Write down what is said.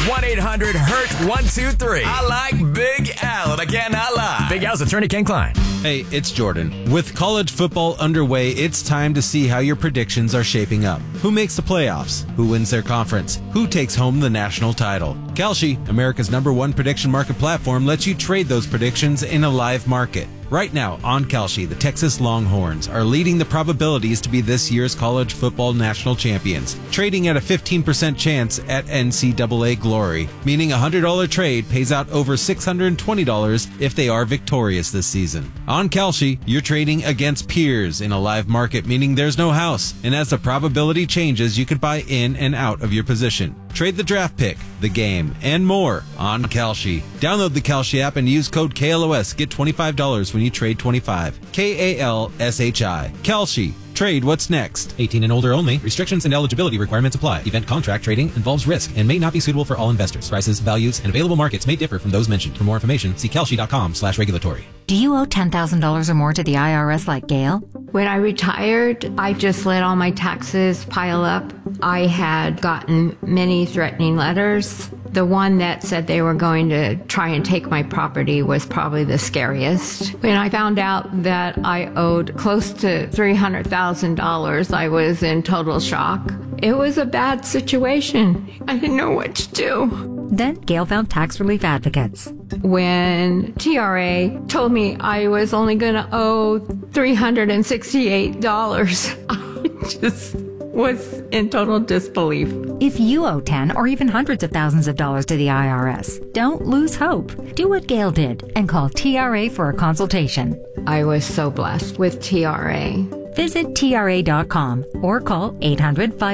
1-800-HURT-123. I like Big Al, and I cannot lie. Big Al's attorney Ken Klein. Hey, it's Jordan. With college football underway, it's time to see how your predictions are shaping up. Who makes the playoffs? Who wins their conference? Who takes home the national title? Kalshi, America's #1 prediction market platform, lets you trade those predictions in a live market. Right now, on Kalshi, the Texas Longhorns are leading the probabilities to be this year's college football national champions, trading at a 15% chance at NCAA glory, meaning a $100 trade pays out over $620 if they are victorious this season. On Kalshi, you're trading against peers in a live market, meaning there's no house, and as the probability changes, you could buy in and out of your position. Trade the draft pick, the game, and more on Kalshi. Download the Kalshi app and use code KLOS. Get $25 when you trade 25. KALSHI. Kalshi. Trade what's next. 18 and older only. Restrictions and eligibility requirements apply. Event contract trading involves risk and may not be suitable for all investors. Prices, values, and available markets may differ from those mentioned. For more information, see Kalshi.com/regulatory. Do you owe $10,000 or more to the IRS like Gail? When I retired, I just let all my taxes pile up. I had gotten many threatening letters. The one that said they were going to try and take my property was probably the scariest. When I found out that I owed close to $300,000, I was in total shock. It was a bad situation. I didn't know what to do. Then Gail found tax relief advocates. When TRA told me I was only going to owe $368, I just was in total disbelief. If you owe 10 or even hundreds of thousands of dollars to the IRS, don't lose hope. Do what Gail did and call TRA for a consultation. I was so blessed with TRA. Visit TRA.com or call 800-5